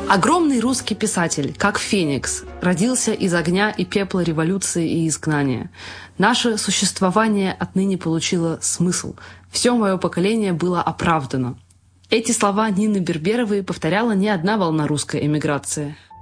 Огромный русский писатель, как Феникс, родился из огня и пепла революции и изгнания. Наше существование отныне получило смысл. Все мое поколение было оправдано. Эти слова Нины Берберовой повторяла не одна волна русской эмиграции.